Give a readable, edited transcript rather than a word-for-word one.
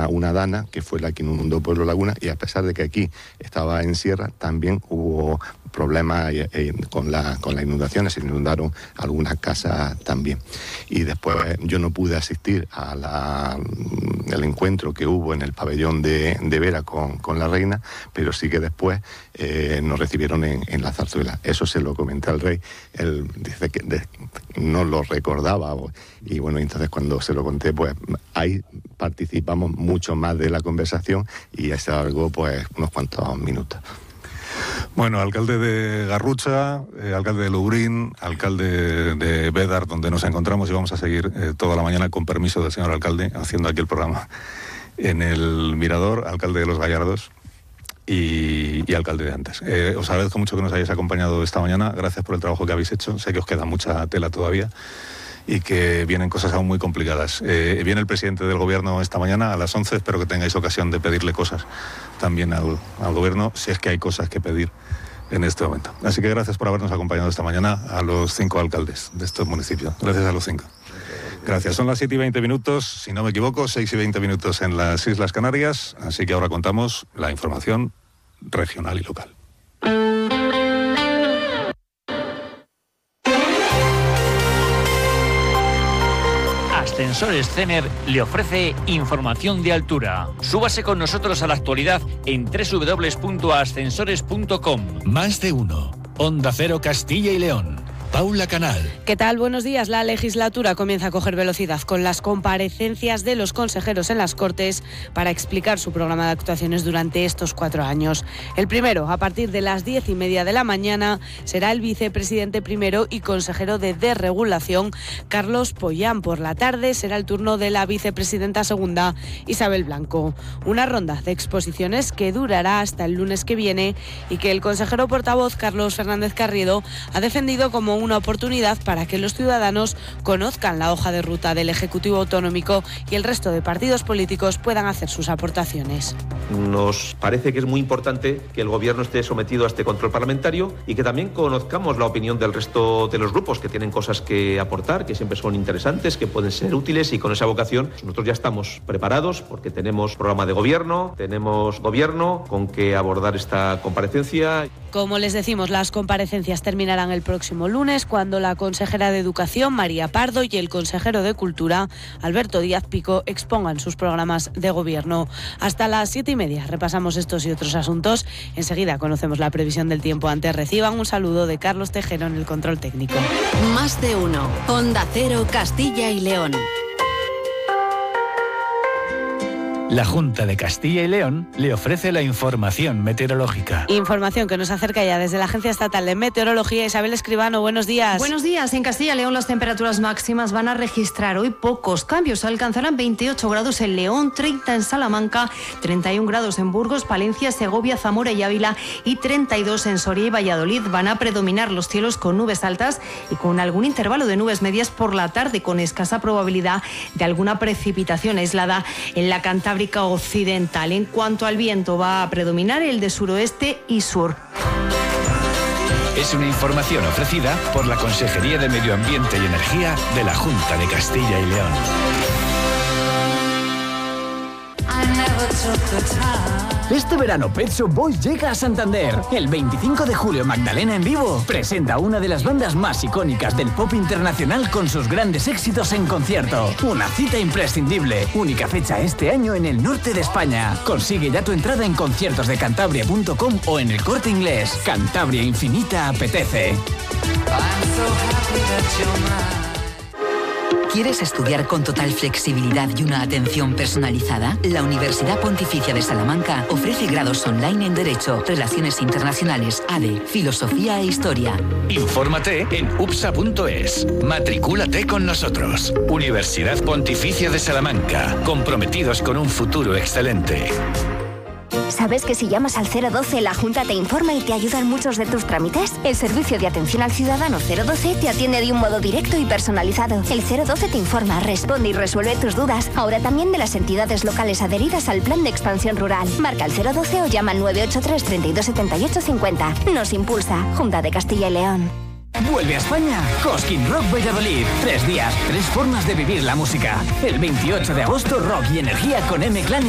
una dana, que fue la que inundó Pueblo Laguna, y a pesar de que aquí estaba en sierra, también hubo problemas con las inundaciones, se inundaron algunas casas también. Y después yo no pude asistir al encuentro que hubo en el pabellón de Vera con la reina, pero sí que después nos recibieron en la zarzuela. Eso se lo comenté al rey, él dice que no lo recordaba, y bueno, entonces cuando se lo conté, pues ahí participamos mucho más de la conversación y se alargó pues unos cuantos minutos. Bueno, alcalde de Garrucha, alcalde de Lubrín, alcalde de Bédar, donde nos encontramos, y vamos a seguir toda la mañana, con permiso del señor alcalde, haciendo aquí el programa en el Mirador, alcalde de Los Gallardos y alcalde de Antes. Os agradezco mucho que nos hayáis acompañado esta mañana, gracias por el trabajo que habéis hecho, sé que os queda mucha tela todavía y que vienen cosas aún muy complicadas. Viene el presidente del gobierno esta mañana a las 11, espero que tengáis ocasión de pedirle cosas también al gobierno, si es que hay cosas que pedir en este momento. Así que gracias por habernos acompañado esta mañana a los 5 alcaldes de estos municipios. Gracias a los 5. Gracias. Son las 7 y 20 minutos, si no me equivoco, 6 y 20 minutos en las Islas Canarias, así que ahora contamos la información regional y local. Ascensores Cener le ofrece información de altura. Súbase con nosotros a la actualidad en www.ascensores.com. Más de uno. Onda Cero Castilla y León. Paula Canal. ¿Qué tal? Buenos días. La legislatura comienza a coger velocidad con las comparecencias de los consejeros en las Cortes para explicar su programa de actuaciones durante estos 4 años. El primero, a partir de las 10:30 de la mañana, será el vicepresidente primero y consejero de Desregulación, Carlos Pollán. Por la tarde será el turno de la vicepresidenta segunda, Isabel Blanco. Una ronda de exposiciones que durará hasta el lunes que viene y que el consejero portavoz, Carlos Fernández Carriedo, ha defendido como una oportunidad para que los ciudadanos conozcan la hoja de ruta del Ejecutivo Autonómico y el resto de partidos políticos puedan hacer sus aportaciones. Nos parece que es muy importante que el Gobierno esté sometido a este control parlamentario y que también conozcamos la opinión del resto de los grupos que tienen cosas que aportar, que siempre son interesantes, que pueden ser útiles, y con esa vocación nosotros ya estamos preparados porque tenemos programa de gobierno, tenemos gobierno con que abordar esta comparecencia. Como les decimos, las comparecencias terminarán el próximo lunes, cuando la consejera de Educación, María Pardo, y el consejero de Cultura, Alberto Díaz Pico, expongan sus programas de gobierno. Hasta las 7:30 repasamos estos y otros asuntos. Enseguida conocemos la previsión del tiempo. Antes reciban un saludo de Carlos Tejero en el control técnico. Más de uno. Onda Cero Castilla y León. La Junta de Castilla y León le ofrece la información meteorológica. Información que nos acerca ya desde la Agencia Estatal de Meteorología. Isabel Escribano, buenos días. Buenos días. En Castilla y León las temperaturas máximas van a registrar hoy pocos cambios. Alcanzarán 28 grados en León, 30 en Salamanca, 31 grados en Burgos, Palencia, Segovia, Zamora y Ávila y 32 en Soria y Valladolid. Van a predominar los cielos con nubes altas y con algún intervalo de nubes medias por la tarde, con escasa probabilidad de alguna precipitación aislada en la Cantábrica Occidental. En cuanto al viento, va a predominar el de suroeste y sur. Es una información ofrecida por la Consejería de Medio Ambiente y Energía de la Junta de Castilla y León. Este verano Pet Shop Boys llega a Santander. El 25 de julio Magdalena en vivo presenta una de las bandas más icónicas del pop internacional con sus grandes éxitos en concierto. Una cita imprescindible. Única fecha este año en el norte de España. Consigue ya tu entrada en conciertosdecantabria.com o en el Corte Inglés. Cantabria Infinita apetece. ¿Quieres estudiar con total flexibilidad y una atención personalizada? La Universidad Pontificia de Salamanca ofrece grados online en Derecho, Relaciones Internacionales, ADE, Filosofía e Historia. Infórmate en upsa.es. Matricúlate con nosotros. Universidad Pontificia de Salamanca. Comprometidos con un futuro excelente. ¿Sabes que si llamas al 012 la Junta te informa y te ayuda en muchos de tus trámites? El servicio de atención al ciudadano 012 te atiende de un modo directo y personalizado. El 012 te informa, responde y resuelve tus dudas. Ahora también de las entidades locales adheridas al Plan de Expansión Rural. Marca el 012 o llama al 983 32 78 50. Nos impulsa Junta de Castilla y León. Vuelve a España Cosquín Rock Valladolid. 3 días, 3 formas de vivir la música. El 28 de agosto, rock y energía con M-Clan